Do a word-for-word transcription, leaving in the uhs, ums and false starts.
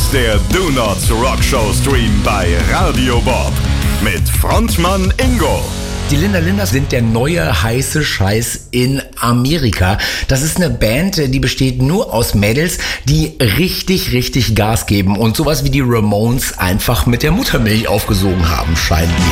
ist der Do Not Rock Show Stream bei Radio Bob mit Frontmann Ingo. Die Linda Linders sind der neue heiße Scheiß in Amerika. Das ist eine Band, die besteht nur aus Mädels, die richtig, richtig Gas geben und sowas wie die Ramones einfach mit der Muttermilch aufgesogen haben, scheint mir.